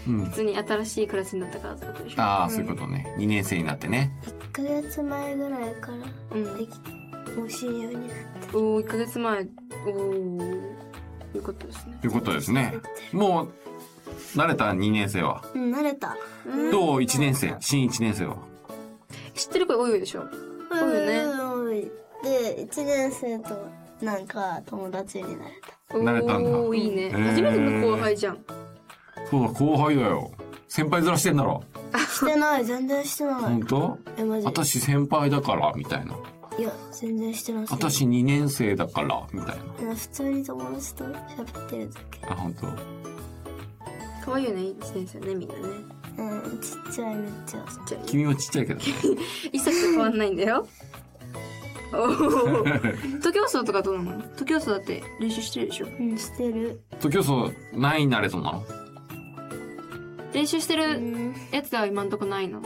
普通に新しいクラスになったからってことでしょ。 ああ、そういうことね。2年生になってね。 1ヶ月前ぐらいからできて、もう親友になって。 おー、1ヶ月前。おー、いうことですね。 ということですね。もう、慣れた2年生は。 慣れた。 どう ?1 年生、新1年生は。 知ってる子多いでしょ。多いよね。 多い。で、1年生となんか友達になれた。 慣れたんだ。 おー、いいね。初めての後輩じゃん。 そうだ、後輩だよ。先輩面してんだろ。 してない、全然してない。 本当？ マジ。 私先輩だから、みたいな。 いや、全然してない。 私2年生だから、みたいな。 普通に友達と喋ってるだけ。 あ、本当。 可愛いよね、1年生ね、みんなね。 ちっちゃい、めっちゃ。 ちっちゃい。 君もちっちゃいけどね。 一切変わんないんだよ。おー。徒競走とかどうなの？徒競走だって練習してるでしょ？ してる。 徒競走何位になれそうなの？ 練習してるやつでは今んとこないの？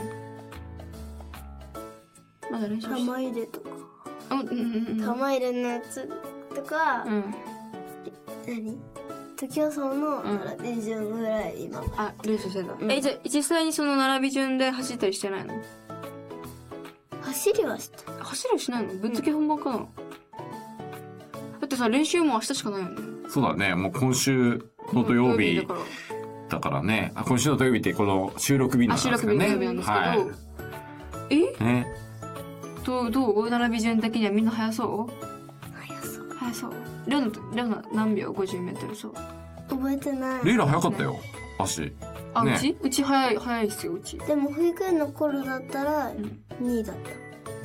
まだ練習してる？ 玉入れとか。玉入れのやつとか、何？徒競走の並び順ぐらい今。 あ、練習してた。じゃあ実際にその並び順で走ったりしてないの？ 走りはした。 走りはしないの？ぶっつけ本番かな？だってさ、練習も明日しかないよね。 そうだね。もう今週の土曜日だからね。今週の土曜日ってこの収録日なんですけどね。 収録日の土曜日なんですけど。ね。どう並び順的にはみんな速そう？速そう。レオナ何秒 ?50 メートル走。 覚えてない。 レイラ早かったよ。足。 あ、うち早いっすよ、うち。 でも保育園の頃だったら2位だった。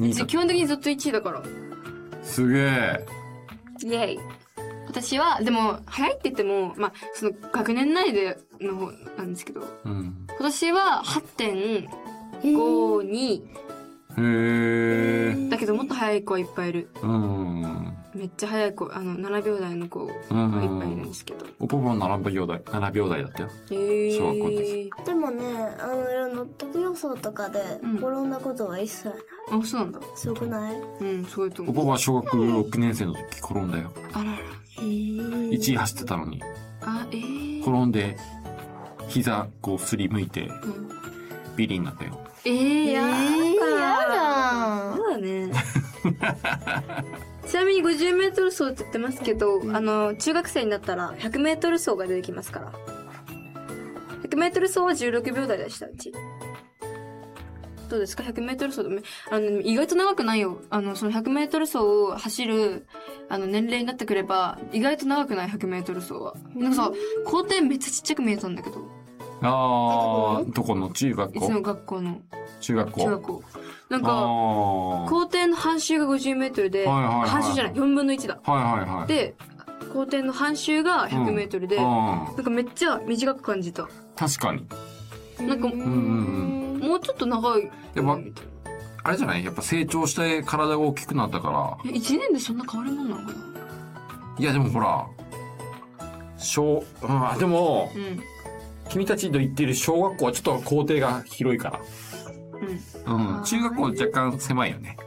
うち基本的にずっと1位だから。 すげえ。 イェイ。私は、でも、早いって言っても、まあ、その学年内での方なんですけど、今年は 8.52。 へえ。 だけどもっと早い子はいっぱいいる。めっちゃ早い子、7秒台の子がいっぱいいるんですけど。 おパパも7秒台だったよ。小学校の時。 でもね、徒競走とかで転んだことは一切ない。 あ、そうなんだ。 すごくない？ すごいと思う。 おパパは小学6年生の時転んだよ。 あらら。 1位走ってたのに。転んで、膝こうすりむいて、ビリになったよ。 やだね。ちなみに50メートル走って言ってますけど、中学生になったら100メートル走が出てきますから。100メートル走は16秒台でした、うち。どうですか ?100 メートル走でも、意外と長くないよ。その100メートル走を走る、年齢になってくれば、意外と長くない100メートル走は。なんかさ、校庭めっちゃちっちゃく見えたんだけど。 どこの中学校？ いつの学校の。 中学校。 なんか、校庭の半周が50メートルで、半周じゃない、4分の1だ。で、校庭の半周が100メートルで、なんかめっちゃ短く感じた。 確かに。 なんか、もうちょっと長い。 やっぱ、あれじゃない？やっぱ成長して体が大きくなったから。 1年でそんな変わるもんなのかな？ いやでもほら、でも、君たちの行っている小学校はちょっと校庭が広いから。中学校は若干狭いよね。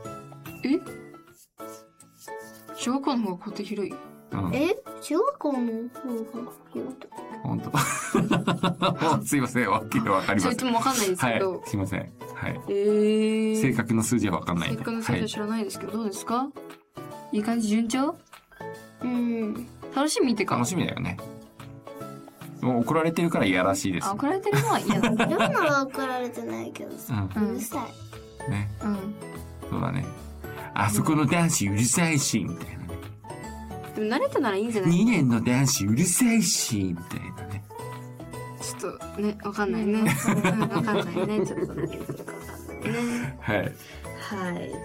小学校の方が校庭広い？ 中学校の方が広いと。 本当。すいません、わかりません。 いつもわかんないですけど。 すいません。はい。正確な数字はわかんない。 正確な数字は知らないですけど、どうですか？いい感じ、順調？楽しみってか。 楽しみだよね。もう怒られてるからいやらしいです。 怒られてるのは嫌だ。 ヨナは怒られてないけどさ、うるさい。 ね。そうだね。あそこの男子うるさいし、みたいなね。 でも慣れたならいいんじゃない？ 2 年の男子うるさいし、みたいなね。 ちょっとね、わかんないね。わかんないね。ちょっとね。 はい。 はい。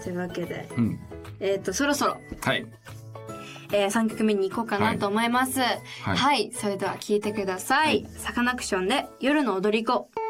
というわけで。そろそろ。 はい。 3曲目に行こうかなと思います。はい。それでは聴いてください。サカナクションで夜の踊り子。